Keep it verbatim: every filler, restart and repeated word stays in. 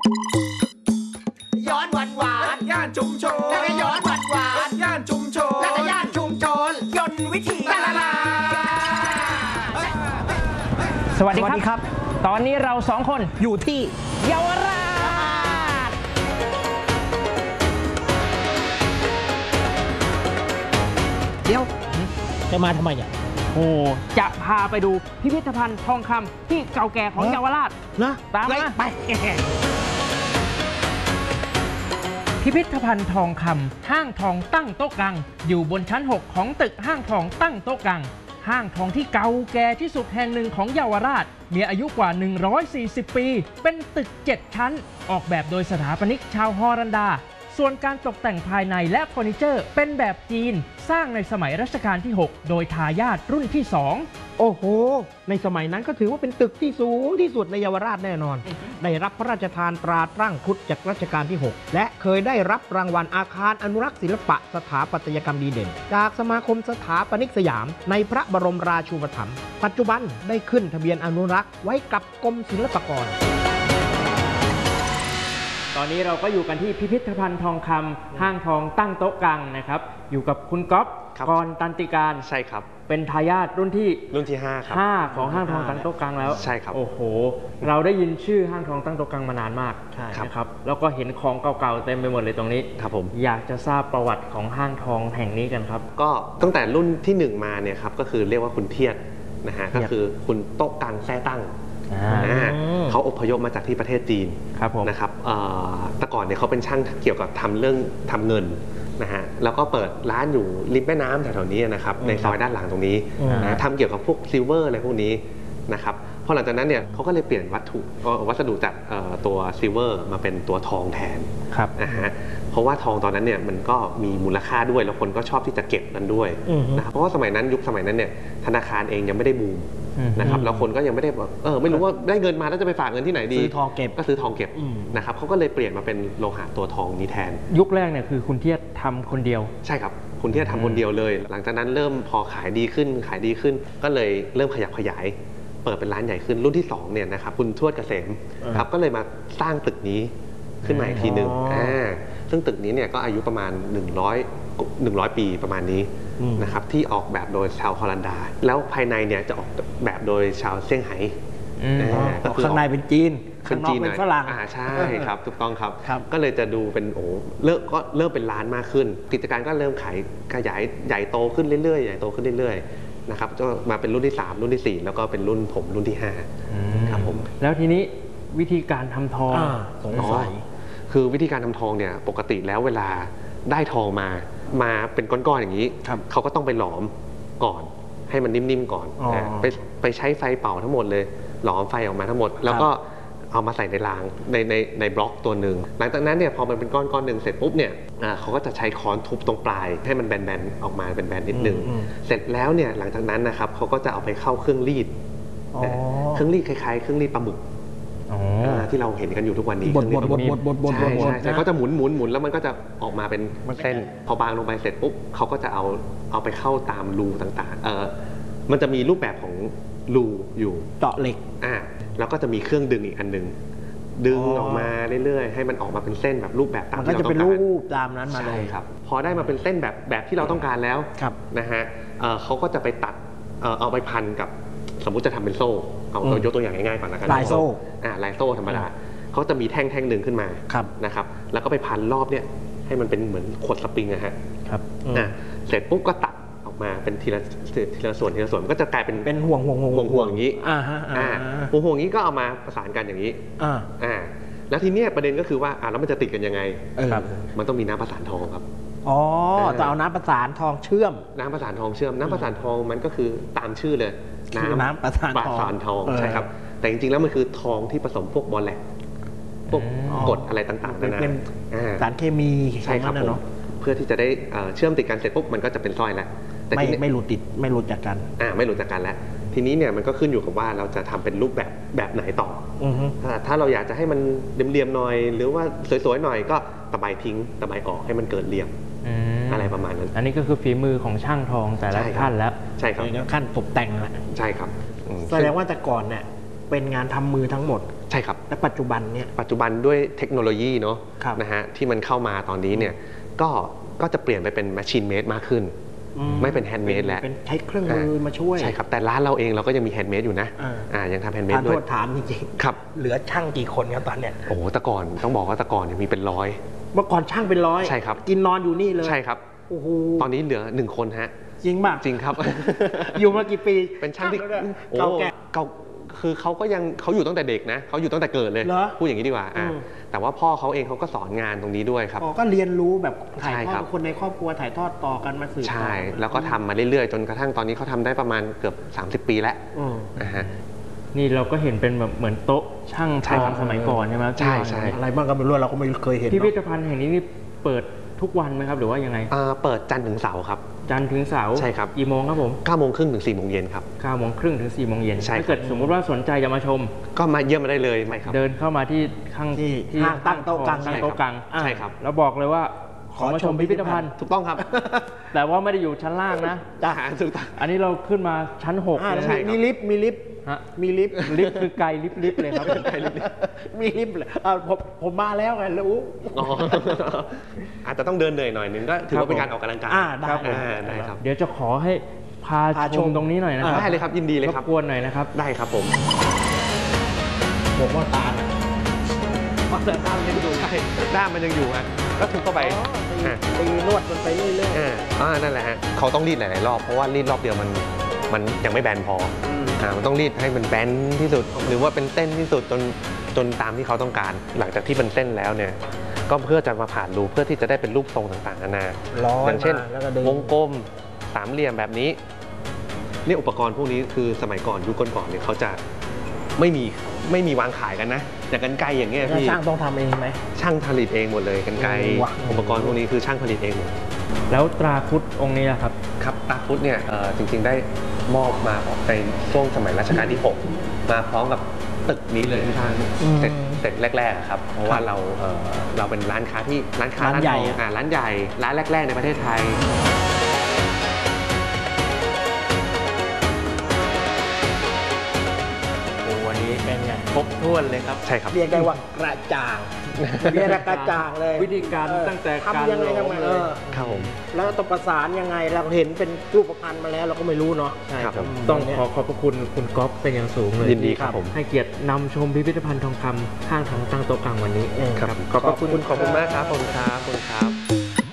ย้อนวันหวานย่านชุมชนแล้วก็ย้อนวันหวานย่านชุมชนแล้วก็ย่านชุมชนยนต์วิธีลาลาลาสวัสดีครับตอนนี้เราสองคนอยู่ที่เยาวราชเดี๋ยวจะมาทำไมอ่ะโอ้จะพาไปดูพิพิธภัณฑ์ทองคำที่เก่าแก่ของเยาวราชนะตามมาไปพิพิธภัณฑ์ทองคำห้างทองตั้งโต๊ะกังอยู่บนชั้นหกของตึกห้างทองตั้งโต๊ะกังห้างทองที่เก่าแก่ที่สุดแห่งหนึ่งของเยาวราชมีอายุกว่าหนึ่งร้อยสี่สิบปีเป็นตึกเจ็ดชั้นออกแบบโดยสถาปนิกชาวฮอลันดาส่วนการตกแต่งภายในและเฟอร์นิเจอร์เป็นแบบจีนสร้างในสมัยรัชกาลที่หกโดยทายาทรุ่นที่สองโอ้โหในสมัยนั้นก็ถือว่าเป็นตึกที่สูงที่สุดในเยาวราชแน่นอนได้รับพระราชทานตราตั้งครุฑจากรัชกาลที่หกและเคยได้รับรางวัลอาคารอนุรักษ์ศิลปะสถาปัตยกรรมดีเด่นจากสมาคมสถาปนิกสยามในพระบรมราชูปถัมภ์ปัจจุบันได้ขึ้นทะเบียนอนุรักษ์ไว้กับกรมศิลปากรตอนนี้เราก็อยู่กันที่พิพิธภัณฑ์ทองคำห้างทองตั้งโต๊ะกังนะครับอยู่กับคุณก๊อฟกรตันติการใช่ครับเป็นทายาทรุ่นที่รุ่นที่ห้าครับห้าของห้างทองตั้งโต๊ะกังแล้วใช่ครับโอ้โหเราได้ยินชื่อห้างทองตั้งโต๊ะกังมานานมากนะครับแล้วก็เห็นของเก่าๆเต็มไปหมดเลยตรงนี้ครับผมอยากจะทราบประวัติของห้างทองแห่งนี้กันครับก็ตั้งแต่รุ่นที่หนึ่งมาเนี่ยครับก็คือเรียกว่าคุณเทียดนะฮะก็คือคุณโต๊ะกังแท้ตั้งเขาอพยพมาจากที่ประเทศจีนนะครับแต่ก่อนเนี่ยเขาเป็นช่างเกี่ยวกับทำเรื่องทำเงินนะฮะแล้วก็เปิดร้านอยู่ริมแม่น้ำแถวๆนี้นะครับในซอยด้านหลังตรงนี้นะทำเกี่ยวกับพวกซิลเวอร์อะไรพวกนี้นะครับพอหลังจากนั้นเนี่ยเขาก็เลยเปลี่ยนวัตถุวัสดุจากตัวซิลเวอร์มาเป็นตัวทองแทนนะฮะเพราะว่าทองตอนนั้นเนี่ยมันก็มีมูลค่าด้วยแล้วคนก็ชอบที่จะเก็บมันด้วยนะครับเพราะว่าสมัยนั้นยุคสมัยนั้นเนี่ยธนาคารเองยังไม่ได้บูมนะครับแล้วคนก็ยังไม่ได้แบบเออไม่รู้ว่าได้เงินมาแล้วจะไปฝากเงินที่ไหนดีซื้อทองเก็บก็ซื้อทองเก็บนะครับเขาก็เลยเปลี่ยนมาเป็นโลหะตัวทองนี้แทนยุคแรกเนี่ยคือคุณเทียดทำคนเดียวใช่ครับคุณเทียดทำคนเดียวเลยหลังจากนั้นเริ่มพอขายดีขึ้นขายดีขึ้นก็เลยเริ่มขยับขยายเปิดเป็นร้านใหญ่ขึ้นรุ่นที่สองเนี่ยนะครับคุณทวดเกษมครับก็เลยมาสร้างตึกนี้ขึ้นมาอีกทีหนึ่งซึ่งตึกนี้เนี่ยก็อายุประมาณหนึ่งร้อย หนึ่งร้อยปีประมาณนี้นะครับที่ออกแบบโดยชาวฮอลันดาแล้วภายในเนี่ยจะออกแบบโดยชาวเซี่ยงไฮ้ข้างในเป็นจีนข้างนอกเป็นฝรั่งอ่าใช่ครับถูกต้องครับก็เลยจะดูเป็นโอ้เริ่มก็เริ่มเป็นร้านมากขึ้นกิจการก็เริ่มขายขยายใหญ่โตขึ้นเรื่อยๆใหญ่โตขึ้นเรื่อยๆนะครับก็มาเป็นรุ่นที่สามรุ่นที่สี่แล้วก็เป็นรุ่นผมรุ่นที่ห้าครับผมแล้วทีนี้วิธีการทำทองสงสัยคือวิธีการทำทองเนี่ยปกติแล้วเวลาได้ทองมามาเป็นก้อนๆอย่างนี้เขาก็ต้องไปหลอมก่อนให้มันนิ่มๆก่อนไปไปใช้ไฟเป่าทั้งหมดเลยหลอมไฟออกมาทั้งหมดแล้วก็เอามาใส่ในรางในในในบล็อกตัวหนึ่งหลังจากนั้นเนี่ยพอมันเป็นก้อนก้อนหนึ่งเสร็จปุ๊บเนี่ยเขาก็จะใช้ค้อนทุบตรงปลายให้มันแบนๆออกมาเป็นแบนนิดนึงเสร็จแล้วเนี่ยหลังจากนั้นนะครับเขาก็จะเอาไปเข้าเครื่องรีดเครื่องรีดคล้ายๆเครื่องรีดปลาหมึกที่เราเห็นกันอยู่ทุกวันนี้บดบดบดบดบดบดบดใช่เขาจะหมุนหมุนหมุนแล้วมันก็จะออกมาเป็นเส้นพอบางลงไปเสร็จปุ๊บเขาก็จะเอาเอาไปเข้าตามรูต่างๆเออมันจะมีรูปแบบของรูอยู่เจาะเหล็กอ่าแล้วก็จะมีเครื่องดึงอีกอันนึงดึงออกมาเรื่อยๆให้มันออกมาเป็นเส้นแบบรูปแบบตามที่เราต้องการมันก็จะเป็นรูปตามนั้นมาเลยครับพอได้มาเป็นเส้นแบบแบบที่เราต้องการแล้วนะฮะเขาก็จะไปตัดเอาไปพันกับสมมุติจะทำเป็นโซ่เอาตัวยกตัวอย่างง่ายๆก่อนนะครับลายโซ่อ่าลายโซ่ธรรมดาเขาจะมีแท่งแท่งหนึ่งขึ้นมานะครับแล้วก็ไปพันรอบเนี่ยให้มันเป็นเหมือนขดสปริงนะฮะครับอ่าเสร็จปุ๊บก็ตัดออกมาเป็นทีละทีละส่วนทีละส่วนก็จะกลายเป็นเป็นห่วงห่วงห่วงห่วงอย่างนี้อ่าฮะอ่าห่วงห่วงนี้ก็เอามาประสานกันอย่างนี้อ่าอ่าแล้วทีเนี้ยประเด็นก็คือว่าอ่าแล้วมันจะติดกันยังไงครับมันต้องมีน้ำประสานทองครับอ๋อจะเอาน้ำประสานทองเชื่อมน้ำประสานทองเชื่อมน้ำประสานทองมันก็คือตามชื่อเลยน้ำประสานทองประสานทองใช่ครับแต่จริงๆแล้วมันคือทองที่ผสมพวกบอลแลกพวกกรดอะไรต่างๆนั่นนะเป็นสารเคมีใช่ครับผมเพื่อที่จะได้เชื่อมติดกันเสร็จปุ๊บมันก็จะเป็นสร้อยแล้วแต่ไม่ไม่หลุดติดไม่หลุดจากกันอ่าไม่หลุดจากกันแล้วทีนี้เนี่ยมันก็ขึ้นอยู่กับว่าเราจะทำเป็นรูปแบบแบบไหนต่อถ้าเราอยากจะให้มันเรียมๆหน่อยหรือว่าสวยๆหน่อยก็ตะไบทิ้งตะไบออกให้มันเกิดเหลี่ยมอะไรประมาณนั้นอันนี้ก็คือฝีมือของช่างทองแต่ละขั้นแล้วใช่ครับขั้นตกแต่งแล้วใช่ครับแสดงว่าแต่ก่อนเนี่ยเป็นงานทำมือทั้งหมดใช่ครับและปัจจุบันเนี่ยปัจจุบันด้วยเทคโนโลยีเนาะนะฮะที่มันเข้ามาตอนนี้เนี่ยก็ก็จะเปลี่ยนไปเป็นแมชชีนเมดมากขึ้นไม่เป็นแฮนด์เมดแล้วเป็นใช้เครื่องมือมาช่วยใช่ครับแต่ร้านเราเองเราก็ยังมีแฮนด์เมดอยู่นะอ่ายังทำแฮนด์เมดด้วยถามจริงๆครับเหลือช่างกี่คนครับตอนเนี้ยโอ้แต่ก่อนต้องบอกว่าแต่ก่อนเนี่ยมีเป็นร้อยเมื่อก่อนช่างเป็นร้อยใช่ครับกินนอนอยู่นี่เลยใช่ครับโอ้โหตอนนี้เหลือหนึ่งคนฮะจริงมากจริงครับอยู่มากี่ปีเป็นช่างที่เก่าแก่เก่าคือเขาก็ยังเขาอยู่ตั้งแต่เด็กนะเขาอยู่ตั้งแต่เกิดเลยพูดอย่างนี้ดีกว่าแต่ว่าพ่อเขาเองเขาก็สอนงานตรงนี้ด้วยครับก็เรียนรู้แบบถ่ายทอดคนในครอบครัวถ่ายทอดต่อกันมาสืบใช่แล้วก็ทำมาเรื่อยๆจนกระทั่งตอนนี้เขาทำได้ประมาณเกือบสามสิบปีแล้วนะฮะนี่เราก็เห็นเป็นแบบเหมือนโต๊ะช่างทองสมัยก่อนใช่ไหมใช่ใช่อะไรบ้างก็ไม่รู้เราก็ไม่เคยเห็นพิพิธภัณฑ์แห่งนี้นี่เปิดทุกวันไหมครับหรือว่ายังไงเปิดจันทร์ถึงเสาร์ครับจันทร์ถึงเสาร์ใช่ครับกี่โมงครับผมเก้าโมงครึ่งถึงสี่โมงเย็นครับเก้าโมงครึ่งถึงสี่โมงเย็นใช่ถ้าเกิดสมมุติว่าสนใจจะมาชมก็มาเยี่ยมมาได้เลยไม่ครับเดินเข้ามาที่ข้างที่ห้างตั้งโต๊ะกลางโต๊ะกลางใช่ครับแล้วบอกเลยว่าขอมาชมพิพิธภัณฑ์ถูกต้องครับแต่ว่าไม่ได้อยู่ชั้นล่างนะจ้าถูกต้องอันนี้เราขึ้นมาชั้นหกเลยมีลิฟต์มีลิฟต์มีลิฟต์ลิฟต์คือไกลลิฟต์ลิฟต์เลยครับไกลลิฟต์มีลิฟต์เลยผมผมมาแล้วไงรู้อาจจะต้องเดินเหนื่อยหน่อยนึงก็ถือว่าเป็นการออกกำลังกายได้ได้ครับเดี๋ยวจะขอให้พาชมตรงนี้หน่อยนะครับได้เลยครับยินดีเลยครับรบกวนหน่อยนะครับได้ครับผมผมว่าตาว่าแต่ด้ามยังอยู่ใช่ด้ามมันยังอยู่ฮะก็ทุบเข้าไปตีนวดมันไปเรื่อยๆอ่านั่นแหละฮะเขาต้องรีดหลายๆรอบเพราะว่ารีดรอบเดียวมันมันยังไม่แบนพออ่ามันต้องรีดให้มันแบนที่สุดหรือว่าเป็นเส้นที่สุดจนจนตามที่เขาต้องการหลังจากที่เป็นเส้นแล้วเนี่ยก็เพื่อจะมาผ่านรูเพื่อที่จะได้เป็นรูปทรงต่างๆนานาอย่างเช่นวงกลมสามเหลี่ยมแบบนี้นี่อุปกรณ์พวกนี้คือสมัยก่อนยุคก่อนๆเนี่ยเขาจะไม่มีไม่มีวางขายกันนะอย่างกรรไกรอย่างเงี้ยพี่ช่างต้องทำเองไหมช่างผลิตเองหมดเลยกรรไกรอุปกรณ์พวกนี้คือช่างผลิตเองหมดแล้วตราพุทธองค์นี้ล่ะครับครับตราพุทธเนี่ยจริงๆได้มอบมาในช่วงสมัยรัชกาลที่หกมาพร้อมกับตึกนี้เลยทางเสร็จเสร็จแรกๆครับเพราะว่าเราเราเป็นร้านค้าที่ร้านค้าร้านใหญ่ร้านใหญ่ร้านแรกๆในประเทศไทยเป็นไงครบถ้วนเลยครับใช่ครับเรียกได้ว่ากระจ่างเรียกกระจ่างเลยวิธีการตั้งแต่การยังไงทำไมเออครับผมแล้วต้องประสานยังไงเราเห็นเป็นรูปพรรณมาแล้วเราก็ไม่รู้เนาะใช่ครับต้องขอขอบพระคุณคุณก๊อฟเป็นอย่างสูงเลยยินดีครับผมให้เกียรตินำชมพิพิธภัณฑ์ทองคำห้างทองตั้งโต๊ะกลางวันนี้ครับขอบพระคุณขอบคุณมากครับขอบคุณครับขอบคุณครับ